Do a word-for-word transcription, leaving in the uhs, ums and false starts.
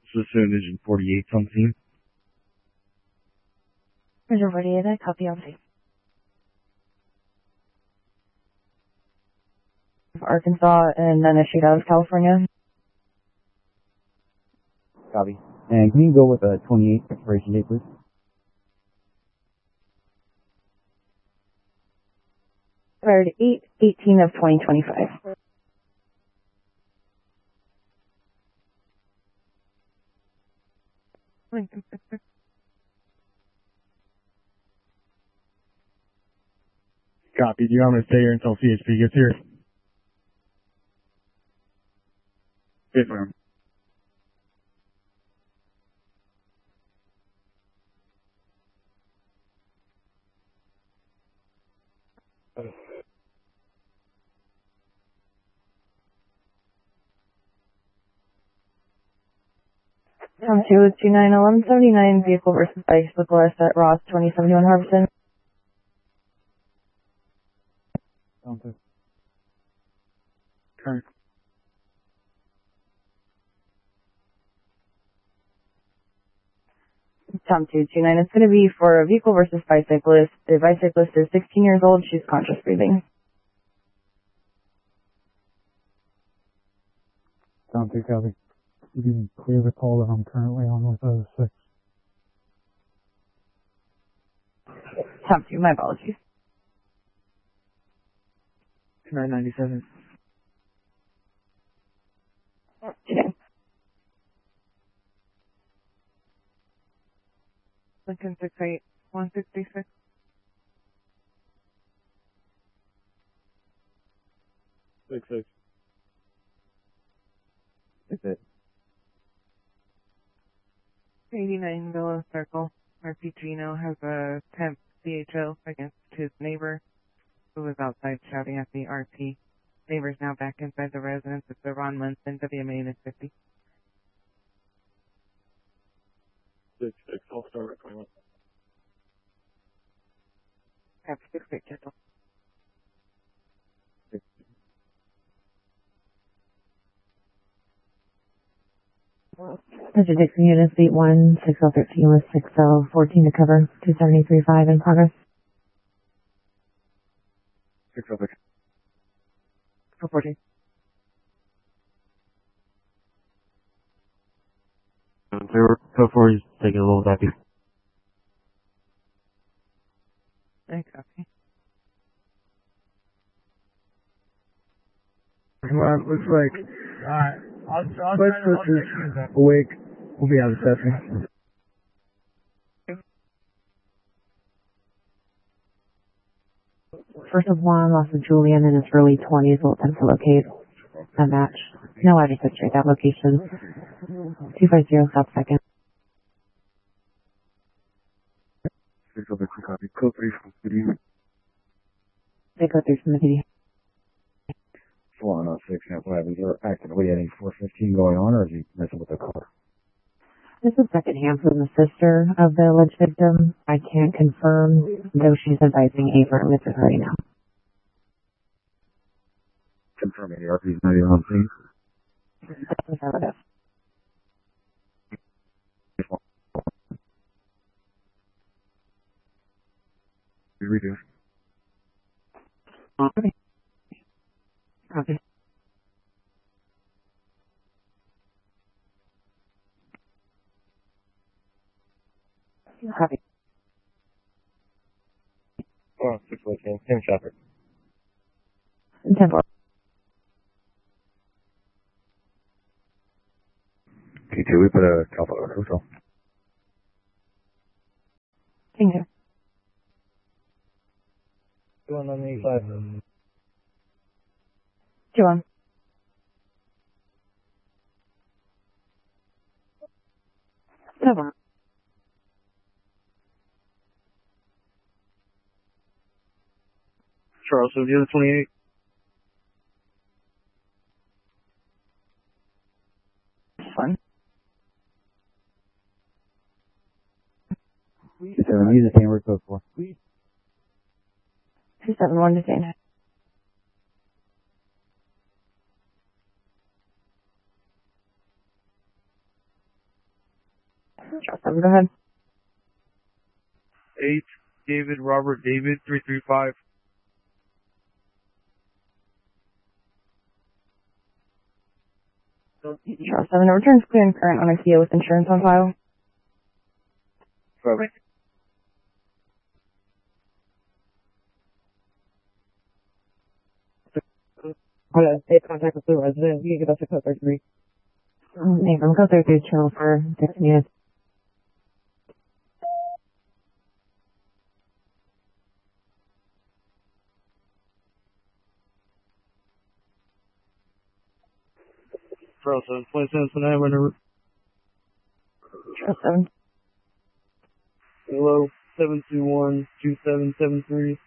Citizen Engine forty-eight on scene. Engine forty-eight, I copy on scene. Arkansas and then issued out of California. Copy. And can you go with a twenty-eight expiration date, please? Expired eight eighteen of twenty twenty-five. Copy. Do you want me to stay here until C H P gets here? Yes, ma'am. Come to two nine eleven seventy-nine, vehicle versus bicycle at Ross, twenty seventy-one Harbison. Sounds good. Okay. Tom two two nine, it's going to be for a vehicle versus bicyclist. The bicyclist is sixteen years old. She's conscious breathing. Sounds good, copy. You can clear the call that I'm currently on with oh six. Tom two, my apologies. nine ninety-seven. Today. Lincoln six eight one sixty-six. Six six. That's it. eighty-nine Villa Circle. R P Gino has a temp C H O against his neighbor who was outside shouting at the R P. Neighbor's now back inside the residence. It's the Ron Munson, W M A unit fifty. Six six. I'll start at twenty-one. Have six eight gentle. Mister Dixon, unit seat one, six oh thirteen with six oh fourteen to cover, two seventy-three five in progress. Six oh six. four fourteen. So far, he's taking a little happy. I copy. Well, it looks like Alright. I'll, I'll Quest Force is awake. We'll be out of session. First of one, loss of Julian in his early twenties will attempt to locate a match. No I just straight that location. two five zero, stop second. Six oh six. Copy. Code three from city. They go through from the video. four oh six, five. Is there actively any four fifteen going on, or is he messing with the car? This is secondhand from the sister of the alleged victim. I can't confirm, though she's advising Ava with her right now. Confirming the R P is not even on scene. That's affirmative. Redo. Copy. Copy. Copy. Oh, six fourteen. Tim Shepard. ten four. T two, we put a Alpha Hotel. Thank you. two one eighty-five. Two one. Seven. Charles, so the other twenty-eight. Fun. Seven, use the same word code for. two seven one detained. Charles seven, go ahead. Eight, David, Robert, David, three three five. Charles seven, the return's clear and current on I C O with insurance on file. Seven. Hello, state contact with the resident. You can give us a code thirty-three. Hey, from code thirty-three channel for six units. Charles seven, twenty-seven, twenty-nine, whenever. Charles seven. Hello, seven two one, two seven seven three.